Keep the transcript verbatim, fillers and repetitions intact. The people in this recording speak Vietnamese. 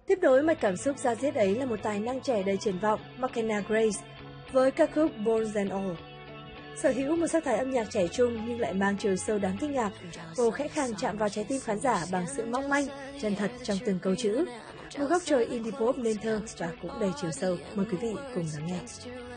Tiếp nối mạch cảm xúc da diết ấy là một tài năng trẻ đầy triển vọng, McKenna Grace, với ca khúc Born and All. Sở hữu một sắc thái âm nhạc trẻ trung nhưng lại mang chiều sâu đáng kinh ngạc, cô khẽ khàng chạm vào trái tim khán giả bằng sự mong manh, chân thật trong từng câu chữ. Một góc trời indie pop nên thơ và cũng đầy chiều sâu. Mời quý vị cùng lắng nghe.